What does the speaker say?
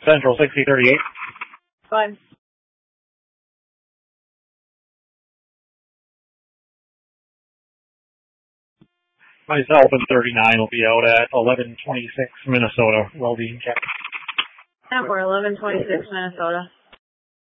Central 6038. Fine. Myself and 39 will be out at 1126 Minnesota, well-being check. Yeah, we're 1126 Minnesota.